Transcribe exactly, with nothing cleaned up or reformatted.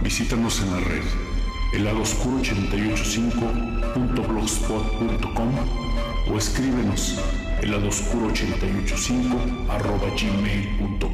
Visítanos en la red helado oscuro ochenta y ocho cinco punto blogspot punto com o escríbenos helado oscuro ochenta y ocho cinco arroba gmail punto com.